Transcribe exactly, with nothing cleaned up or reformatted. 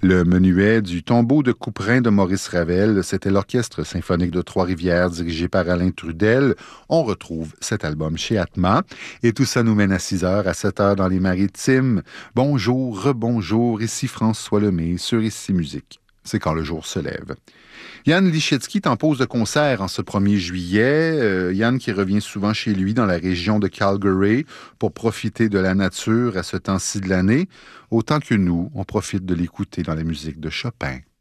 Le menuet du Tombeau de Couperin de Maurice Ravel, c'était l'Orchestre symphonique de Trois-Rivières dirigé par Alain Trudel. On retrouve cet album chez Atma. Et tout ça nous mène à six heures, à sept heures dans les Maritimes. Bonjour, rebonjour, ici François Lemay sur Ici Musique. C'est quand le jour se lève. Yann Lichetsky est en pause de concert en ce premier juillet. Euh, Yann qui revient souvent chez lui dans la région de Calgary pour profiter de la nature à ce temps-ci de l'année, autant que nous, on profite de l'écouter dans la musique de Chopin.